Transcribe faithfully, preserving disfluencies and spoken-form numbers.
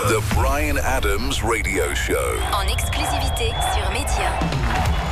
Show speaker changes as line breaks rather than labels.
The Bryan Adams Radio Show.
En exclusivité sur Média.